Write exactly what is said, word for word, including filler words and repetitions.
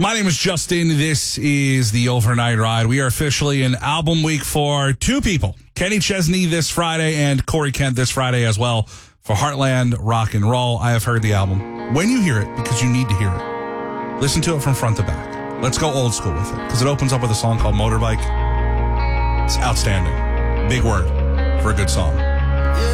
My name is Justin. This is the Overnight Ride. We are officially in album week for two people. Kenny Chesney this Friday and Corey Kent this Friday as well for Heartland Rock and Roll. I have heard the album. When you hear it, because you need to hear it, listen to it from front to back. Let's go old school with it, because it opens up with a song called Motorbike. It's outstanding. Big word for a good song.